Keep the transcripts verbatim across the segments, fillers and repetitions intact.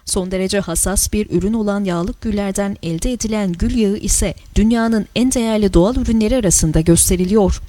Son derece hassas bir ürün olan yağlık güllerden elde edilen gül yağı ise dünyanın en değerli doğal ürünleri arasında gösteriliyor.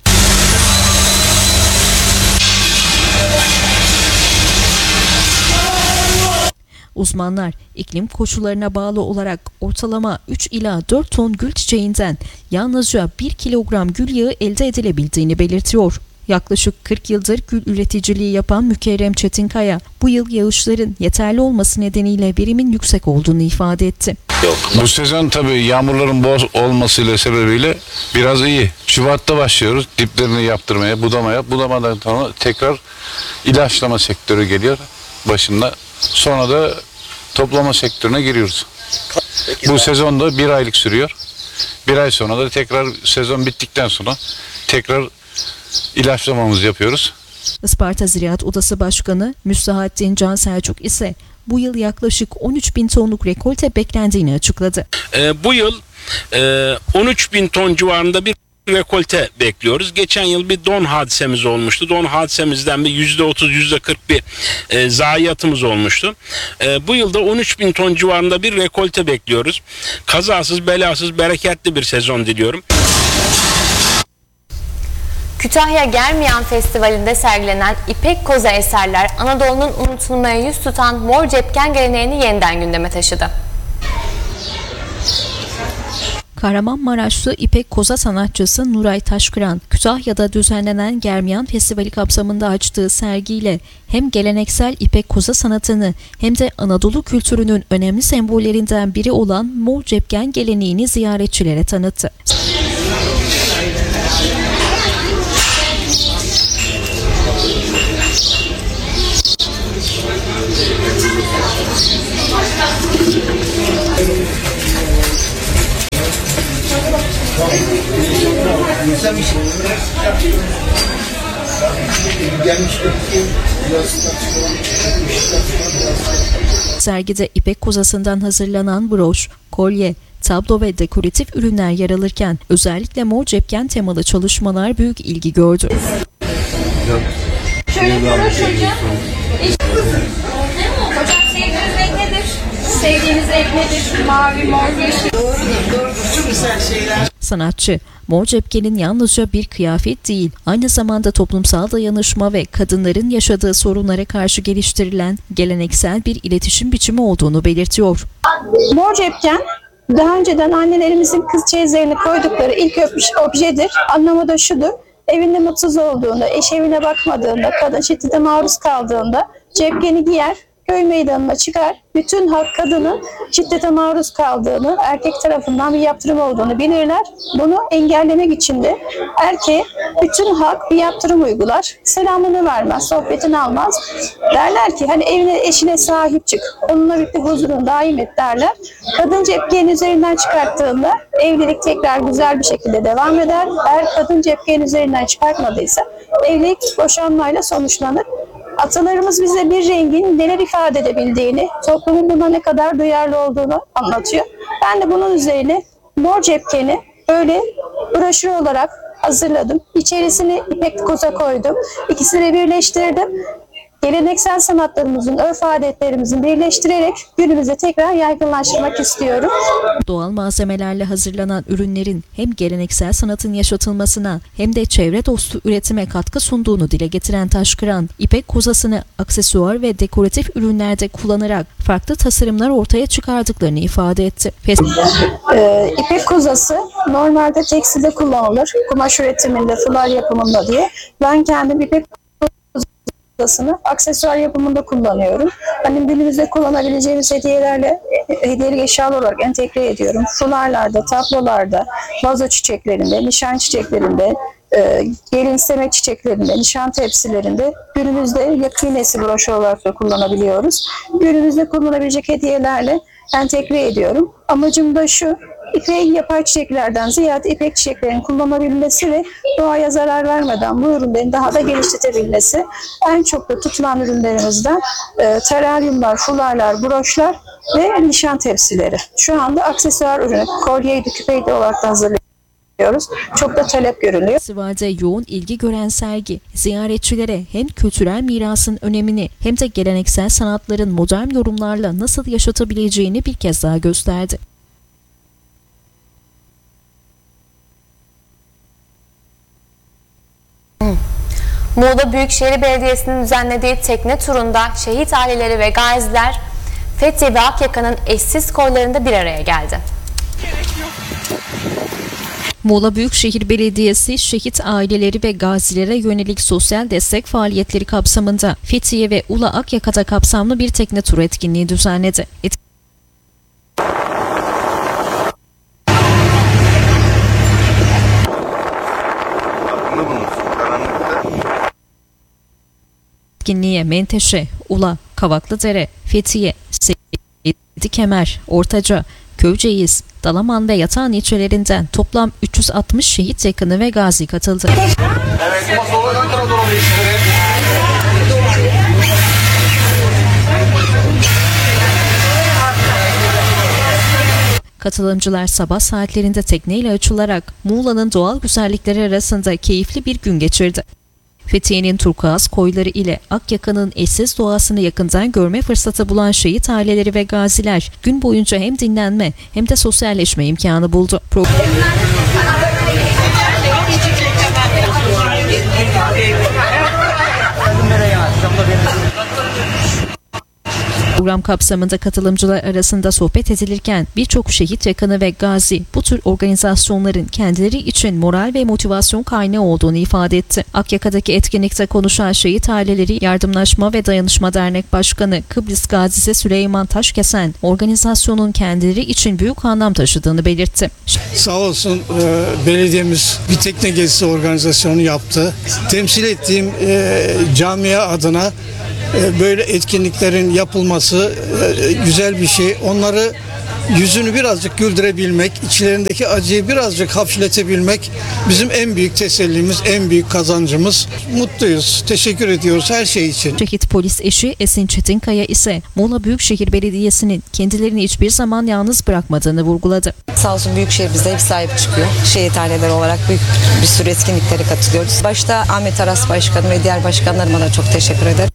Uzmanlar iklim koşullarına bağlı olarak ortalama üç ila dört ton gül çiçeğinden yalnızca bir kilogram gül yağı elde edilebildiğini belirtiyor. Yaklaşık kırk yıldır gül üreticiliği yapan Mükerrem Çetinkaya, bu yıl yağışların yeterli olması nedeniyle verimin yüksek olduğunu ifade etti. Yok. Bu sezon tabii yağmurların bol olmasıyla sebebiyle biraz iyi. Şubat'ta başlıyoruz diplerini yaptırmaya, budamaya. Budamadan sonra tekrar ilaçlama sektörü geliyor başında. Sonra da toplama sektörüne giriyoruz. Peki, bu sezon da bir aylık sürüyor. Bir ay sonra da tekrar sezon bittikten sonra tekrar ilaçlamamızı yapıyoruz. Isparta Ziraat Odası Başkanı Müstahattin Can Selçuk ise bu yıl yaklaşık on üç bin tonluk rekolte beklendiğini açıkladı. Ee, bu yıl e, on üç bin ton civarında bir rekolte bekliyoruz. Geçen yıl bir don hadisemiz olmuştu. Don hadisemizden bir yüzde otuz yüzde kırk bir e, zayiatımız olmuştu. E, bu yılda on üç bin ton civarında bir rekolte bekliyoruz. Kazasız belasız bereketli bir sezon diliyorum. Kütahya Germiyan Festivali'nde sergilenen İpek Koza eserler Anadolu'nun unutulmaya yüz tutan mor cepken geleneğini yeniden gündeme taşıdı. Kahramanmaraşlı İpek Koza sanatçısı Nuray Taşkıran, Kütahya'da düzenlenen Germiyan Festivali kapsamında açtığı sergiyle hem geleneksel İpek Koza sanatını hem de Anadolu kültürünün önemli sembollerinden biri olan mor cepken geleneğini ziyaretçilere tanıttı. Sergide İpek kozasından hazırlanan broş, kolye, tablo ve dekoratif ürünler yer alırken özellikle mor cepken temalı çalışmalar büyük ilgi gördü. Şöyle broş hocam. Hocam sevdiğiniz renk nedir? Sevdiğiniz renk nedir? Mavi, mor, yeşil. Doğrudur, doğrudur. Çok güzel şeyler. Sanatçı, mor cepkenin yalnızca bir kıyafet değil, aynı zamanda toplumsal dayanışma ve kadınların yaşadığı sorunlara karşı geliştirilen geleneksel bir iletişim biçimi olduğunu belirtiyor. Mor cepken, daha önceden annelerimizin kız çeyizlerini koydukları ilk objedir. Anlamı da şudur: evinde mutsuz olduğunda, eş evine bakmadığında, kadın şiddete maruz kaldığında cepkeni giyer, köy meydanına çıkar, bütün halk kadının şiddete maruz kaldığını, erkek tarafından bir yaptırım olduğunu bilirler. Bunu engellemek için de erkeğe bütün halk bir yaptırım uygular. Selamını vermez, sohbetini almaz. Derler ki hani evine, eşine sahip çık, onunla birlikte huzurunu daim et derler. Kadın cepkenin üzerinden çıkarttığında evlilik tekrar güzel bir şekilde devam eder. Eğer kadın cepkenin üzerinden çıkartmadıysa evlilik boşanmayla sonuçlanır. Atalarımız bize bir rengin neler ifade edebildiğini, toplumun buna ne kadar duyarlı olduğunu anlatıyor. Ben de bunun üzerine mor cepkeni böyle broşür olarak hazırladım. İçerisine ipek koza koydum. İkisini birleştirdim. Geleneksel sanatlarımızın, örf adetlerimizin birleştirerek günümüze tekrar yaygınlaştırmak istiyorum. Doğal malzemelerle hazırlanan ürünlerin hem geleneksel sanatın yaşatılmasına hem de çevre dostu üretime katkı sunduğunu dile getiren Taşkıran, ipek kozasını aksesuar ve dekoratif ürünlerde kullanarak farklı tasarımlar ortaya çıkardıklarını ifade etti. Ee, ipek kozası normalde tekstilde kullanılır, kumaş üretiminde, fular yapımında diye. Ben kendim ipek aksesuar yapımında kullanıyorum. Hani günümüzde kullanabileceğimiz hediyelerle, hediyelik eşyalar olarak entegre ediyorum. Fularlarda, tablolarda, vazo çiçeklerinde, nişan çiçeklerinde, e, gelin isteme çiçeklerinde, nişan tepsilerinde günümüzde yakın iğnesi broşür olarak da kullanabiliyoruz. Günümüzde kullanabilecek hediyelerle entegre ediyorum. Amacım da şu: İpeğin yapay çiçeklerden ziyade ipek çiçeklerin kullanılabilmesi ve doğaya zarar vermeden bu ürünlerin daha da geliştirebilmesi. En çok da tutulan ürünlerimizden e, teraryumlar, fularlar, broşlar ve nişan tepsileri. Şu anda aksesuar ürünü, kolyeydi, küpeydi olarak da hazırlıyoruz. Çok da talep görülüyor. Festivalde yoğun ilgi gören sergi, ziyaretçilere hem kültürel mirasın önemini hem de geleneksel sanatların modern yorumlarla nasıl yaşatabileceğini bir kez daha gösterdi. Muğla Büyükşehir Belediyesi'nin düzenlediği tekne turunda şehit aileleri ve gaziler Fethiye ve Akyaka'nın eşsiz koylarında bir araya geldi. Muğla Büyükşehir Belediyesi şehit aileleri ve gazilere yönelik sosyal destek faaliyetleri kapsamında Fethiye ve Ula Akyaka'da kapsamlı bir tekne turu etkinliği düzenledi. Et Etkinliğe Menteşe, Ula, Kavaklıdere, Fethiye, Seydi Kemer, Ortaca, Köyceğiz, Dalaman ve Yatağan ilçelerinden toplam üç yüz altmış şehit yakını ve gazi katıldı. Katılımcılar sabah saatlerinde tekneyle açılarak Muğla'nın doğal güzellikleri arasında keyifli bir gün geçirdi. Fethiye'nin turkuaz koyları ile Akyaka'nın eşsiz doğasını yakından görme fırsatı bulan şehit aileleri ve gaziler gün boyunca hem dinlenme hem de sosyalleşme imkanı buldu. Program Program kapsamında katılımcılar arasında sohbet edilirken birçok şehit yakını ve gazi bu tür organizasyonların kendileri için moral ve motivasyon kaynağı olduğunu ifade etti. Akyaka'daki etkinlikte konuşan şehit aileleri Yardımlaşma ve Dayanışma Dernek Başkanı Kıbrıs Gazisi Süleyman Taşkesen, organizasyonun kendileri için büyük anlam taşıdığını belirtti. Sağ olsun e, belediyemiz bir tekne gezisi organizasyonu yaptı. Temsil ettiğim e, camia adına e, böyle etkinliklerin yapılması e, güzel bir şey. Onları yüzünü birazcık güldürebilmek, içlerindeki acıyı birazcık hafifletebilmek bizim en büyük tesellimiz, en büyük kazancımız. Mutluyuz, teşekkür ediyoruz her şey için. Şehit polis eşi Esin Çetinkaya ise Muğla Büyükşehir Belediyesi'nin kendilerini hiçbir zaman yalnız bırakmadığını vurguladı. Sağ olsun Büyükşehir bize hep sahip çıkıyor. Şehit aileleri olarak büyük bir sürü etkinliklere katılıyoruz. Başta Ahmet Aras Başkanım ve diğer başkanlarıma da çok teşekkür ederim.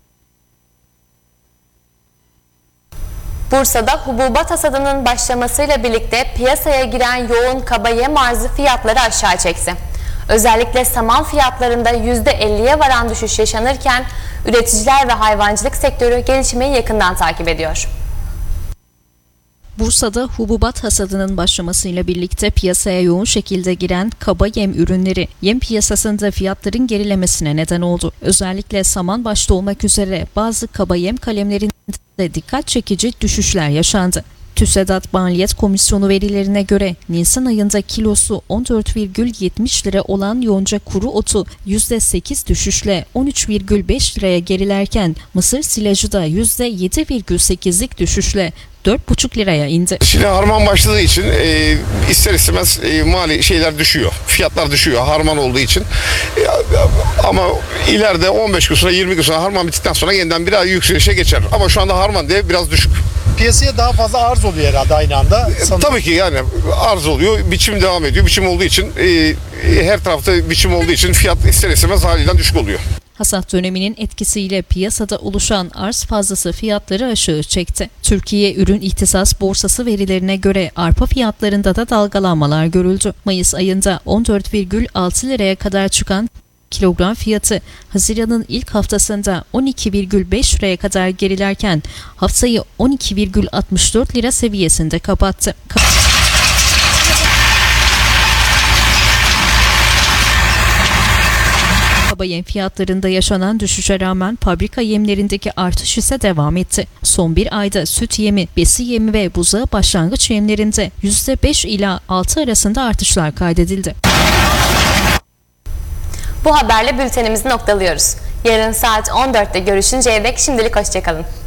Bursa'da hububat hasadının başlamasıyla birlikte piyasaya giren yoğun kaba yem arzı fiyatları aşağı çekti. Özellikle saman fiyatlarında yüzde elliye varan düşüş yaşanırken üreticiler ve hayvancılık sektörü gelişmeyi yakından takip ediyor. Bursa'da hububat hasadının başlamasıyla birlikte piyasaya yoğun şekilde giren kaba yem ürünleri yem piyasasında fiyatların gerilemesine neden oldu. Özellikle saman başta olmak üzere bazı kaba yem kalemlerinde dikkat çekici düşüşler yaşandı. TÜSEDAT Maliyet Komisyonu verilerine göre Nisan ayında kilosu on dört virgül yetmiş lira olan yonca kuru otu yüzde sekiz düşüşle on üç virgül beş liraya gerilerken mısır silajı da yüzde yedi virgül sekizlik düşüşle dört buçuk liraya indi. Şimdi harman başladığı için e, ister istemez e, mali şeyler düşüyor. Fiyatlar düşüyor harman olduğu için. E, ama ileride on beş gün sonra yirmi gün sonra harman bittikten sonra yeniden biraz yükselişe geçer. Ama şu anda harman diye biraz düşük. Piyasaya daha fazla arz oluyor herhalde aynı anda. E, tabii ki yani arz oluyor. Biçim devam ediyor. Biçim olduğu için e, her tarafta biçim olduğu için fiyat ister istemez haliyle düşük oluyor. Hasat döneminin etkisiyle piyasada oluşan arz fazlası fiyatları aşağı çekti. Türkiye Ürün İhtisas Borsası verilerine göre arpa fiyatlarında da dalgalanmalar görüldü. Mayıs ayında on dört virgül altı liraya kadar çıkan kilogram fiyatı Haziran'ın ilk haftasında on iki virgül beş liraya kadar gerilerken haftayı on iki virgül altmış dört lira seviyesinde kapattı. Kaba yem fiyatlarında yaşanan düşüşe rağmen fabrika yemlerindeki artış ise devam etti. Son bir ayda süt yemi, besi yemi ve buzağı başlangıç yemlerinde yüzde beş ila altı arasında artışlar kaydedildi. Bu haberle bültenimizi noktalıyoruz. Yarın saat on dörtte görüşünceye dek şimdilik hoşçakalın.